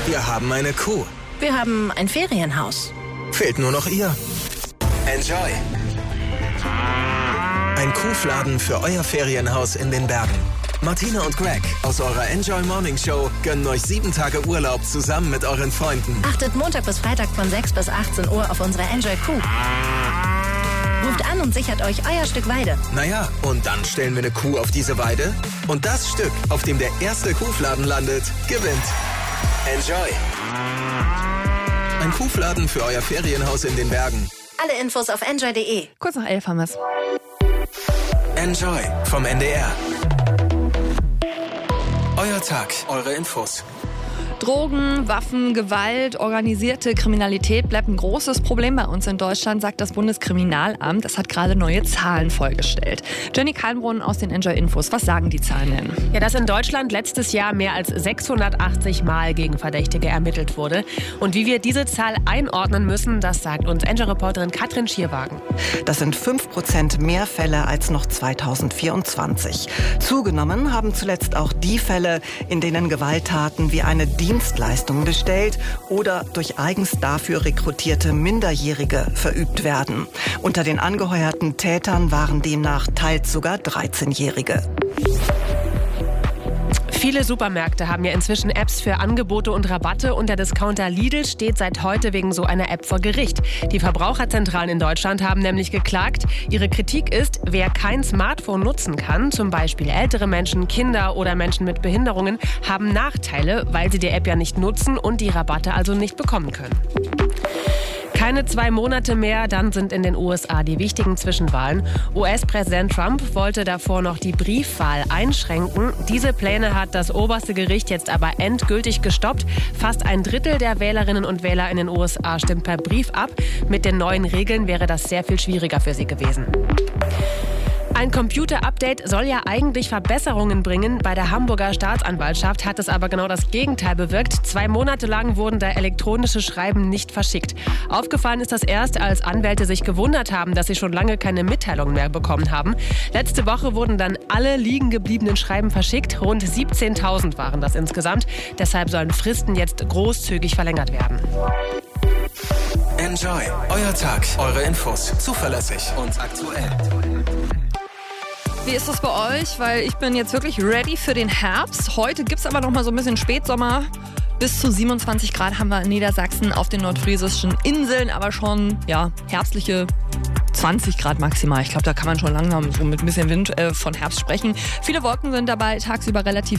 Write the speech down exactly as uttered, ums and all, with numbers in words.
Wir haben eine Kuh. Wir haben ein Ferienhaus. Fehlt nur noch ihr. Enjoy. Ein Kuhfladen für euer Ferienhaus in den Bergen. Martina und Greg aus eurer Enjoy Morning Show gönnen euch sieben Tage Urlaub zusammen mit euren Freunden. Achtet Montag bis Freitag von sechs bis achtzehn Uhr auf unsere Enjoy Kuh. Ruft an und sichert euch euer Stück Weide. Naja, und dann stellen wir eine Kuh auf diese Weide und das Stück, auf dem der erste Kuhfladen landet, gewinnt. Enjoy. Ein Kuhfladen für euer Ferienhaus in den Bergen. Alle Infos auf enjoy punkt de. Kurz nach elf haben wir's. Enjoy vom N D R. Euer Tag, eure Infos. Drogen, Waffen, Gewalt, organisierte Kriminalität bleibt ein großes Problem bei uns in Deutschland, sagt das Bundeskriminalamt. Das hat gerade neue Zahlen vorgestellt. Jenny Kalmbrunn aus den Enjoy Infos. Was sagen die Zahlen denn? Ja, dass in Deutschland letztes Jahr mehr als sechshundertachtzig Mal gegen Verdächtige ermittelt wurde. Und wie wir diese Zahl einordnen müssen, das sagt uns Enjoy-Reporterin Katrin Schierwagen. Das sind fünf Prozent mehr Fälle als noch zweitausendvierundzwanzig. Zugenommen haben zuletzt auch die Fälle, in denen Gewalttaten wie eine Dienstleistungen bestellt oder durch eigens dafür rekrutierte Minderjährige verübt werden. Unter den angeheuerten Tätern waren demnach teils sogar dreizehnjährige. Viele Supermärkte haben ja inzwischen Apps für Angebote und Rabatte und der Discounter Lidl steht seit heute wegen so einer App vor Gericht. Die Verbraucherzentralen in Deutschland haben nämlich geklagt. Ihre Kritik ist, wer kein Smartphone nutzen kann, zum Beispiel ältere Menschen, Kinder oder Menschen mit Behinderungen, haben Nachteile, weil sie die App ja nicht nutzen und die Rabatte also nicht bekommen können. Keine zwei Monate mehr, dann sind in den U S A die wichtigen Zwischenwahlen. U S-Präsident Trump wollte davor noch die Briefwahl einschränken. Diese Pläne hat das oberste Gericht jetzt aber endgültig gestoppt. Fast ein Drittel der Wählerinnen und Wähler in den U S A stimmt per Brief ab. Mit den neuen Regeln wäre das sehr viel schwieriger für sie gewesen. Ein Computer-Update soll ja eigentlich Verbesserungen bringen. Bei der Hamburger Staatsanwaltschaft hat es aber genau das Gegenteil bewirkt. Zwei Monate lang wurden da elektronische Schreiben nicht verschickt. Aufgefallen ist das erst, als Anwälte sich gewundert haben, dass sie schon lange keine Mitteilungen mehr bekommen haben. Letzte Woche wurden dann alle liegen gebliebenen Schreiben verschickt. Rund siebzehntausend waren das insgesamt. Deshalb sollen Fristen jetzt großzügig verlängert werden. Enjoy. Euer Tag, eure Infos. Zuverlässig und aktuell. Wie ist das bei euch? Weil ich bin jetzt wirklich ready für den Herbst. Heute gibt es aber noch mal so ein bisschen Spätsommer. Bis zu siebenundzwanzig Grad haben wir in Niedersachsen auf den nordfriesischen Inseln, aber schon ja herbstliche zwanzig Grad maximal. Ich glaube, da kann man schon langsam so mit ein bisschen Wind äh, von Herbst sprechen. Viele Wolken sind dabei, tagsüber relativ